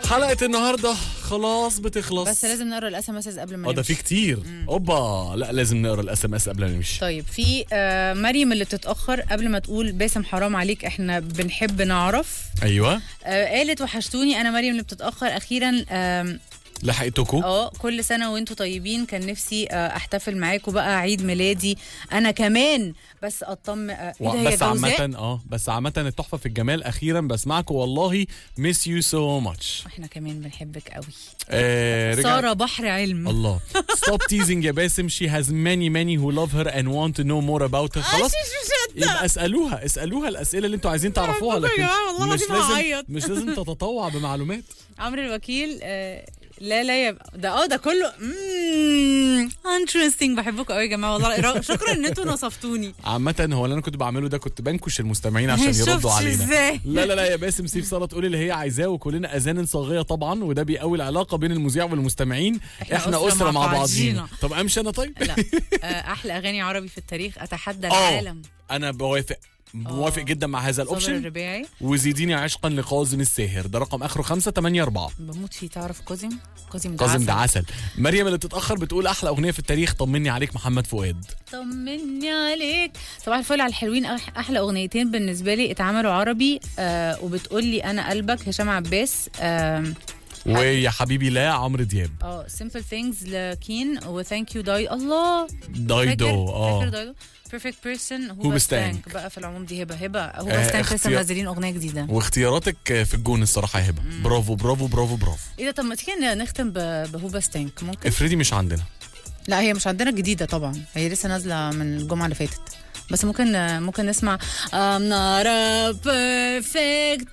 حلقة النهاردة خلاص بتخلص، بس لازم نقرا الاس ام اس قبل ما ده في نمشي. كتير. اوبا، لا لازم نقرا الاس ام اس قبل ما نمشي. طيب في مريم اللي بتتاخر قبل ما تقول باسم حرام عليك احنا بنحب نعرف. ايوه قالت وحشتوني انا مريم اللي بتتاخر اخيرا. لحقتكم. كل سنه وانتوا طيبين، كان نفسي احتفل معاكم بقى عيد ميلادي انا كمان، بس اطمن بس عامة التحفة في الجمال أخيرا بسمعكم والله. miss you so much. احنا كمان بنحبك قوي. سارة بحر علم. الله. stop teasing يا باسم. she has many who love her and want to know more about her. خلاص يبقى اسألوها الأسئلة اللي انتوا عايزين تعرفوها، لكن مش لازم تتطوع بمعلومات. عمرو الوكيل لا ده كله interesting. بحبكم قوي يا جماعه والله. شكرا ان انتوا نصفتوني. عامة هو اللي انا كنت بعمله ده كنت بنكش المستمعين عشان يردوا علينا. ازاي؟ لا يا باسم سيب سارة تقول اللي هي عايزاه، وكلنا اذان صاغية طبعا، وده بيقوي العلاقة بين المذيع والمستمعين. احنا أسرة مع بعضينا. طب امشي انا طيب. لا احلى اغاني عربي في التاريخ اتحدى العالم. انا موافق جدا مع هذا الاوبشن. وزيديني عشقا لكاظم الساهر، ده رقم اخره 584. بموت فيه. تعرف كاظم ده عسل. مريم اللي بتتاخر بتقول احلى اغنيه في التاريخ طمني عليك محمد فؤاد. طمني عليك. صباح الفل على الحلوين. احلى اغنيتين بالنسبه لي اتعملوا عربي. وبتقول لي انا قلبك هشام عباس. ويا حبيبي لا عمرو دياب. simple things لكين وثانك يو الله دايدو. فاكر perfect person هو بستانك بقى. في العموم دي هبه هو بستانك لسه منزلين اغنيه جديده. واختياراتك في الجون الصراحه يا هبه. برافو. ايه ده؟ طب ما تيجي نختم بهو بستانك ممكن. افريدي مش عندنا. لا هي مش عندنا جديده طبعا، هي لسه نازله من الجمعه اللي فاتت، بس ممكن نسمع I'm not a perfect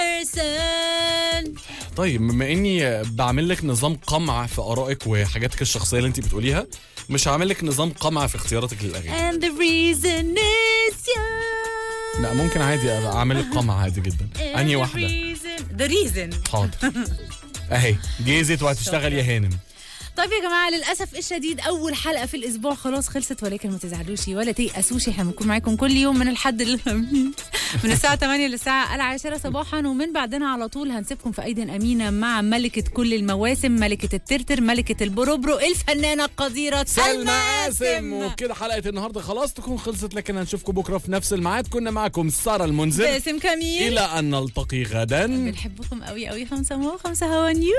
person. طيب بما اني بعمل لك نظام قمع في ارائك وحاجاتك الشخصيه اللي انت بتقوليها، مش هعمل لك نظام قمع في اختياراتك للاغاني. And the reason is you. لا ممكن عادي اعمل لك قمع عادي جدا. انهي واحده؟ the reason. حاضر. اهي جيزت وهتشتغل يا هانم. طيب يا جماعه للاسف الشديد اول حلقه في الاسبوع خلاص خلصت، ولكن ما تزعلوش ولا تيأسوش، احنا بنكون معاكم كل يوم من الحد للخميس من الساعه 8 للساعه 10 صباحا، ومن بعدنا على طول هنسيبكم في ايدي امينه مع ملكه كل المواسم، ملكه الترتر، ملكه البروبرو، الفنانه القديره سلمى قاسم. وبكده حلقه النهارده خلاص تكون خلصت، لكن هنشوفكم بكره في نفس الميعاد. كنا معكم ساره المنذر باسم كميل، الى ان نلتقي غدا. بنحبكم قوي 5 هوا 5 هوا نيو.